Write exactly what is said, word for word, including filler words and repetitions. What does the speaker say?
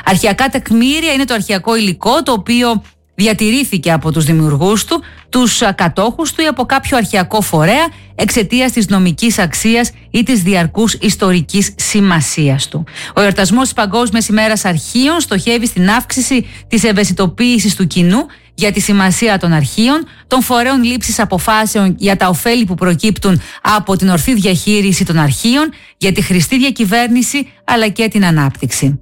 Αρχαιακά τεκμήρια είναι το αρχαιακό υλικό το οποίο διατηρήθηκε από τους δημιουργούς του, τους κατόχους του ή από κάποιο αρχαιακό φορέα εξαιτίας της νομικής αξίας ή της διαρκούς ιστορικής σημασίας του. Ο εορτασμός της Παγκόσμιας ημέρας αρχείων στοχεύει στην αύξηση της ευαισθητοποίησης του κοινού για τη σημασία των αρχείων, των φορέων λήψης αποφάσεων για τα ωφέλη που προκύπτουν από την ορθή διαχείριση των αρχείων, για τη χρηστή διακυβέρνηση αλλά και την ανάπτυξη.